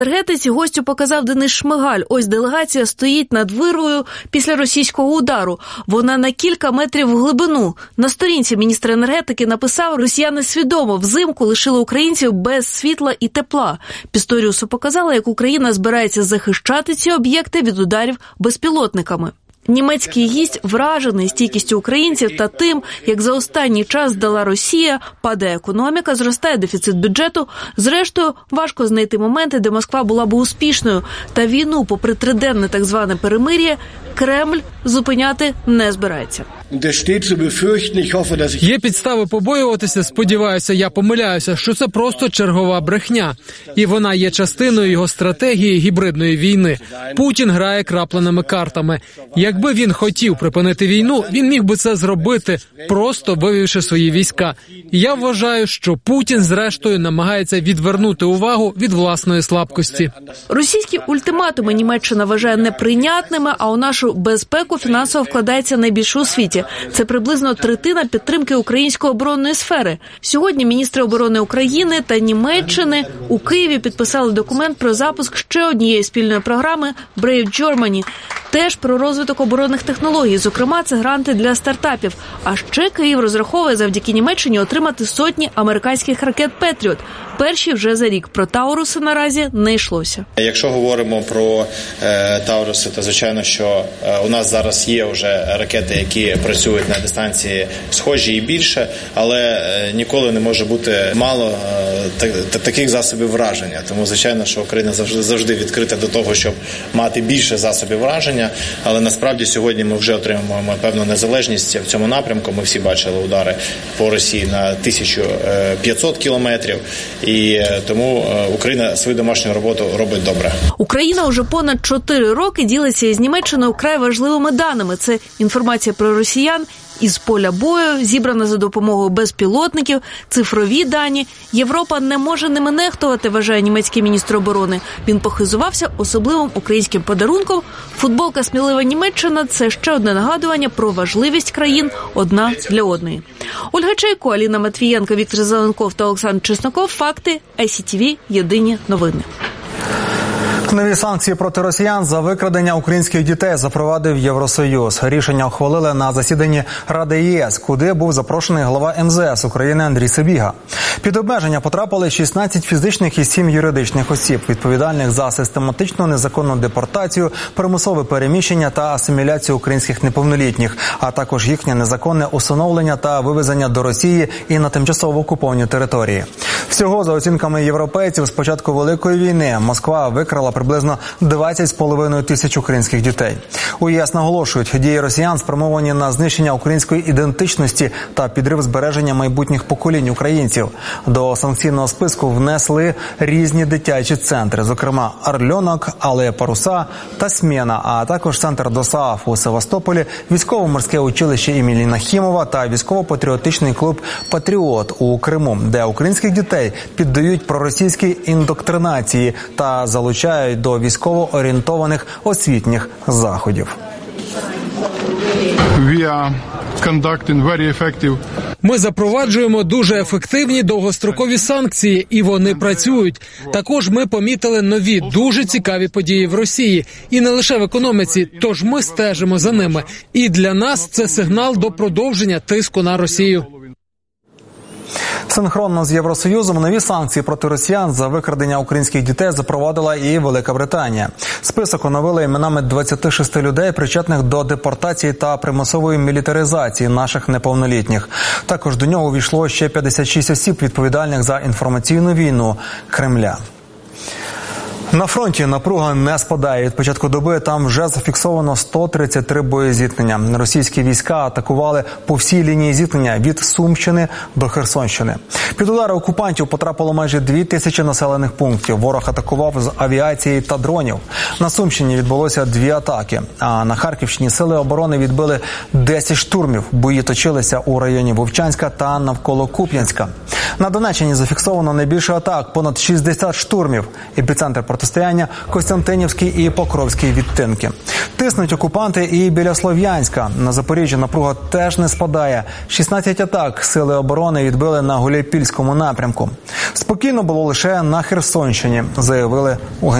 Енергетиці гостю показав Денис Шмигаль. Ось делегація стоїть над вирвою після російського удару. Вона на кілька метрів в глибину. На сторінці міністр енергетики написав: росіяни свідомо взимку лишили українців без світла і тепла. Пісторіусу показала, як Україна збирається захищати ці об'єкти від ударів безпілотниками. Німецький гість вражений стійкістю українців та тим, як за останній час здала Росія, падає економіка, зростає дефіцит бюджету. Зрештою, важко знайти моменти, де Москва була б успішною. Та війну, попри триденне так зване перемир'я, Кремль зупиняти не збирається. Є підстави побоюватися, сподіваюся, я помиляюся, що це просто чергова брехня. І вона є частиною його стратегії гібридної війни. Путін грає крапленими картами. Якби він хотів припинити війну, він міг би це зробити, просто вивівши свої війська. І я вважаю, що Путін, зрештою, намагається відвернути увагу від власної слабкості. Російські ультиматуми Німеччина вважає неприйнятними, а у нашу безпеку фінансово вкладається найбільше у світі. Це приблизно третина підтримки української оборонної сфери. Сьогодні міністри оборони України та Німеччини у Києві підписали документ про запуск ще однієї спільної програми Brave Germany. Теж про розвиток оборонних технологій. Зокрема, це гранти для стартапів. А ще Київ розраховує завдяки Німеччині отримати сотні американських ракет «Петріот». Перші вже за рік. Про Тауруси наразі не йшлося. Якщо говоримо про Тауруси, то звичайно, що у нас зараз є вже ракети, які працюють на дистанції схожі і більше, але ніколи не може бути мало таких засобів враження. Тому, звичайно, що Україна завжди відкрита до того, щоб мати більше засобів враження, але насправді сьогодні ми вже отримуємо певну незалежність в цьому напрямку. Ми всі бачили удари по Росії на 1500 кілометрів. І тому Україна свою домашню роботу робить добре. Україна уже понад 4 роки ділиться із Німеччиною вкрай важливими даними. Це інформація про росіян із поля бою, зібрана за допомогою безпілотників, цифрові дані. Європа не може ними нехтувати, вважає німецький міністр оборони. Він похизувався особливим українським подарунком. Футболка «Смілива Німеччина» – це ще одне нагадування про важливість країн одна для одної. Ольга Чайко, Аліна Матвієнко, Віктор Зеленков та Олександр Чесноков. Факти. ICTV. Єдині новини. Нові санкції проти росіян за викрадення українських дітей запровадив Євросоюз. Рішення ухвалили на засіданні Ради ЄС, куди був запрошений глава МЗС України Андрій Сибіга. Під обмеження потрапили 16 фізичних і 7 юридичних осіб, відповідальних за систематичну незаконну депортацію, примусове переміщення та асиміляцію українських неповнолітніх, а також їхнє незаконне усиновлення та вивезення до Росії і на тимчасово окуповані території. Всього, за оцінками європейців, з початку Великої війни Москва викрала приблизно 20,5 тисяч українських дітей. У ЄС наголошують, дії росіян спрямовані на знищення української ідентичності та підрив збереження майбутніх поколінь українців. До санкційного списку внесли різні дитячі центри, зокрема «Орльонок», «Алея Паруса» та «Смена», а також центр ДОСААФ у Севастополі, військово-морське училище імені Нахімова та військово-патріотичний клуб «Патріот» у Криму, де українських дітей піддають проросійській індоктринації та залучають до військово-орієнтованих освітніх заходів. Ми запроваджуємо дуже ефективні довгострокові санкції, і вони працюють. Також ми помітили нові, дуже цікаві події в Росії. І не лише в економіці, тож ми стежимо за ними. І для нас це сигнал до продовження тиску на Росію. Синхронно з Євросоюзом нові санкції проти росіян за викрадення українських дітей запровадила і Велика Британія. Список оновили іменами 26 людей, причетних до депортації та примусової мілітаризації наших неповнолітніх. Також до нього увійшло ще 56 осіб, відповідальних за інформаційну війну Кремля. На фронті напруга не спадає. Від початку доби там вже зафіксовано 133 боєзіткнення. Російські війська атакували по всій лінії зіткнення від Сумщини до Херсонщини. Під удари окупантів потрапило майже 2000 населених пунктів. Ворог атакував з авіації та дронів. На Сумщині відбулося 2 атаки, а на Харківщині сили оборони відбили 10 штурмів. Бої точилися у районі Вовчанська та навколо Куп'янська. На Донеччині зафіксовано найбільше атак – понад 60 штурмів. Епіцентр протистояння – Костянтинівський і Покровський відтинки. Тиснуть окупанти і біля Слов'янська. На Запоріжжі напруга теж не спадає. 16 атак сили оборони відбили на Гуляйпільському напрямку. Спокійно було лише на Херсонщині, заявили у